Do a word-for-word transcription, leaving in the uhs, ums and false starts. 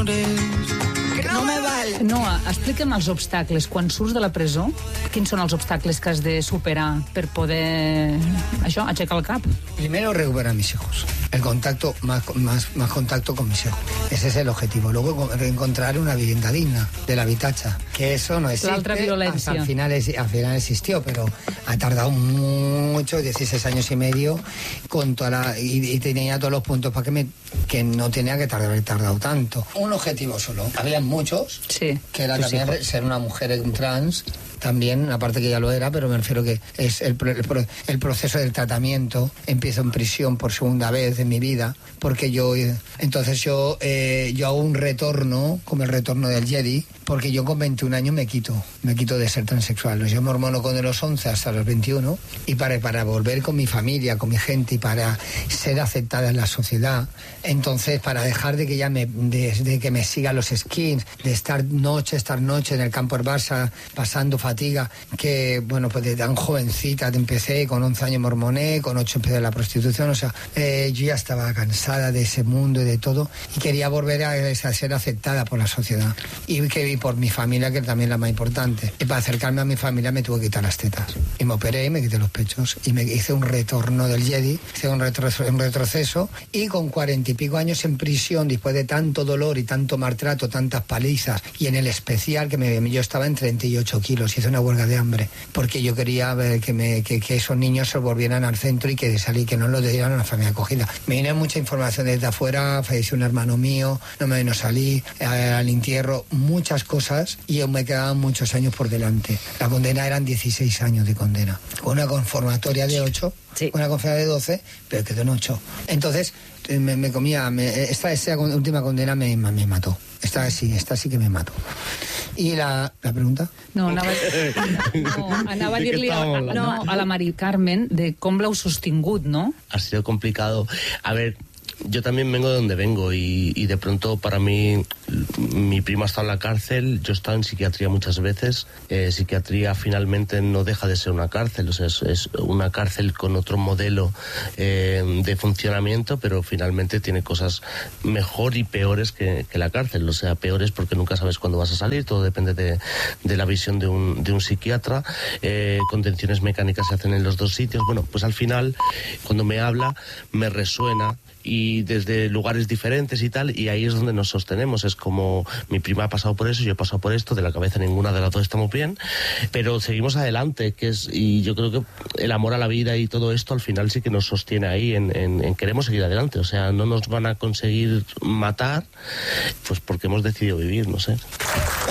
amores que no me val. Noa, explica'm els obstacles. Quan surts de la presó, quins són els obstacles que has de superar per poder, això, aixecar el cap? Primero, recuperar a mis hijos. El contacto, más, más, más contacto con mis hijos. Ese es el objetivo. Luego, encontrar una vivienda digna del habitacha. Que eso no existe. La otra violencia. Al final, es, al final existió, pero ha tardado mucho, dieciséis años y medio, con toda la, y, y tenía todos los puntos para que me, que no tenía que tardar, haber tardado tanto. Un objetivo solo. Había muchos, sí, que era también hijos. Ser una mujer trans, también, aparte que ya lo era, pero me refiero que es el, el, el proceso del tratamiento. Empiezo en prisión por segunda vez en mi vida, porque yo, entonces yo, eh, yo hago un retorno, como el retorno del Jedi, porque yo con veintiún años me quito, me quito de ser transexual. Yo me hormono con de los once hasta los veintiuno, y para, para volver con mi familia, con mi gente, y para ser aceptada en la sociedad. Entonces, para dejar de que ya me, de, de que me sigan los skins, de estar noche, estar noche en el campo del Barça, pasando fatiga, que, bueno, pues de tan jovencita te empecé, con once años me hormoné, con ocho empecé la prostitución, o sea, eh, yo ya estaba cansada de ese mundo y de todo, y quería volver a, a ser aceptada por la sociedad. Y que y por mi familia, que también es la más importante. Y para acercarme a mi familia me tuve que quitar las tetas. Y me operé y me quité los pechos. Y me hice un retorno del Jedi, hice un, retro, un retroceso, y con cuarenta y pico años en prisión, después de tanto dolor y tanto maltrato, tantas palizas, y en el especial, que me, yo estaba en treinta y ocho kilos, hice una huelga de hambre, porque yo quería ver que, me, que, que esos niños se volvieran al centro y que salí, que no los dieran a una familia acogida. Me vino mucha información desde afuera, falleció un hermano mío, no me vino a salir, eh, al entierro, muchas cosas, y aún me quedaban muchos años por delante. La condena eran dieciséis años de condena, con una conformatoria de ocho, sí, una conferencia de doce, pero quedó en ocho. Entonces me, me comía, me, esta, esta última condena me, me mató. Esta sí, esta sí que me mató. I la, la pregunta? No, anava, no, anava a dir-li a, no, a la Mari Carmen de com l'heu sostingut, ¿no? Ha sido complicado. A ver, yo también vengo de donde vengo y, y de pronto para mí mi prima está en la cárcel, yo he estado en psiquiatría muchas veces. Eh, psiquiatría finalmente no deja de ser una cárcel, o sea, es, es una cárcel con otro modelo eh, de funcionamiento, pero finalmente tiene cosas mejor y peores que, que la cárcel. O sea, peores porque nunca sabes cuándo vas a salir, todo depende de, de la visión de un, de un psiquiatra. Eh, contenciones mecánicas se hacen en los dos sitios. Bueno, pues al final, cuando me habla, me resuena, y desde lugares diferentes y tal, y ahí es donde nos sostenemos. Es como mi prima ha pasado por eso, yo he pasado por esto, de la cabeza ninguna de las dos estamos bien, pero seguimos adelante, que es, y yo creo que el amor a la vida y todo esto al final sí que nos sostiene ahí en, en, en queremos seguir adelante. O sea, no nos van a conseguir matar, pues porque hemos decidido vivir, no sé.